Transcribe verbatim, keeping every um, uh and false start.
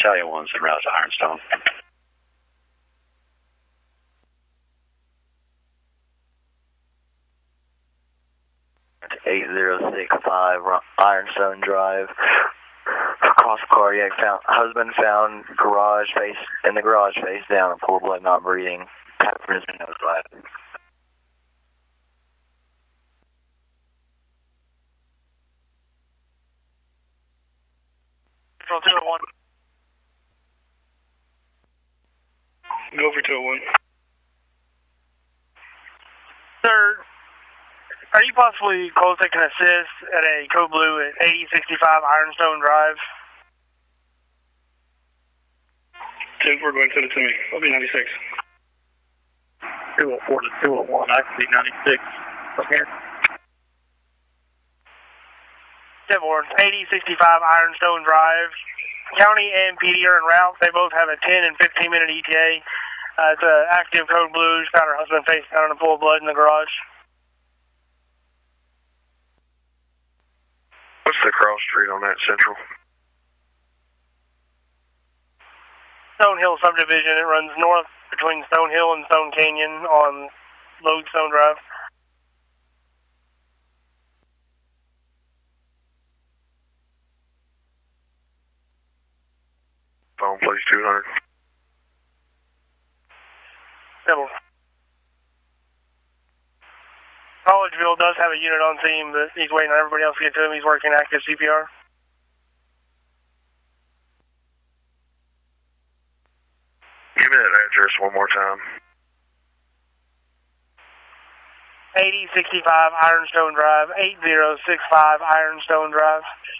Battalion one's en route to Ironstone. eight zero six five Ironstone Drive. Cross cardiac found, husband found garage face in the garage face down and pool blood not breathing. Has been notified. Control two oh one. Go for two oh one. Sir, are you possibly close that can assist at a Code Blue at eighty sixty-five Ironstone Drive? Two, we're going to send it to me. I'll be ninety-six. two oh four to two oh one, I can be ninety-six. From here. Dearborn, eighty sixty-five Ironstone Drive. County and P D are en route. They both have a ten and fifteen minute E T A. Uh, it's an active Code Blue. Found her husband face down in a pool of blood in the garage. What's the cross street on that, Central? Stone Hill subdivision. It runs north between Stone Hill and Stone Canyon on Lodestone Drive. Phone, please, two hundred. Double. Collegeville does have a unit on scene, but he's waiting on everybody else to get to him. He's working active C P R. Give me that address one more time. eighty sixty-five Ironstone Drive, eight zero six five Ironstone Drive.